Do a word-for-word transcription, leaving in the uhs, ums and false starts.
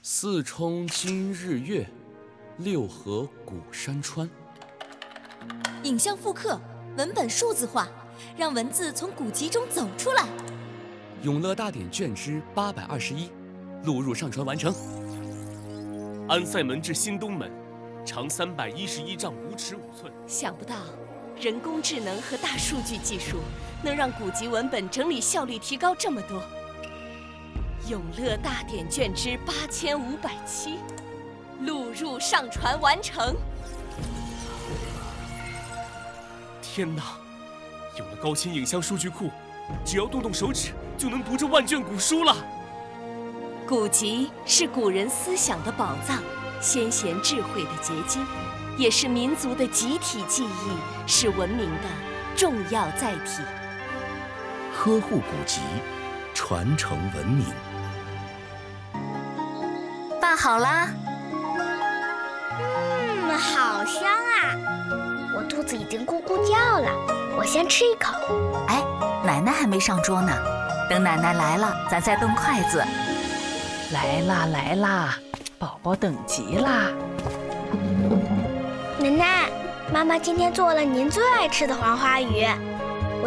四冲今日月，六合古山川。 影像复刻，文本数字化，让文字从古籍中走出来。 永乐大典卷之八百二十一，录入上传完成。 安塞门至新东门，长三百一十一丈五尺五寸。 想不到，人工智能和大数据技术能让古籍文本整理效率提高这么多。永乐大典卷之八千五百七，录入上传完成。 天哪！有了高清影像数据库，只要动动手指就能读这万卷古书了。 古籍是古人思想的宝藏，先贤智慧的结晶，也是民族的集体记忆，是文明的重要载体。 呵护古籍，传承文明。 饭好啦。 嗯，好香啊！我肚子已经咕咕叫了，我先吃一口。 哎，奶奶还没上桌呢，等奶奶来了，咱再动筷子。 来啦来啦，宝宝等急啦！ 奶奶，妈妈今天做了您最爱吃的黄花鱼。